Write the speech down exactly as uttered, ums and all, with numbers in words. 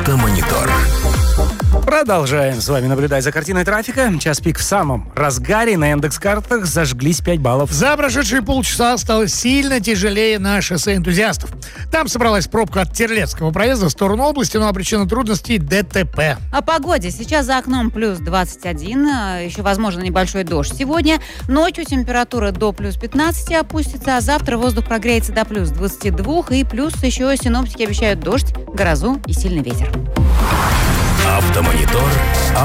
Автомонитор. Продолжаем с вами наблюдать за картиной трафика. Час пик в самом разгаре. На индекс-картах зажглись пять баллов. За прошедшие полчаса стало сильно тяжелее на шоссе энтузиастов. Там собралась пробка от Терлецкого проезда в сторону области, ну а причина трудностей – ДТП. О погоде. Сейчас за окном плюс двадцать один. Еще, возможно, небольшой дождь сегодня. Ночью температура до плюс пятнадцати опустится, а завтра воздух прогреется до плюс двадцати двух. И плюс еще синоптики обещают дождь, грозу и сильный ветер. Автомонитор.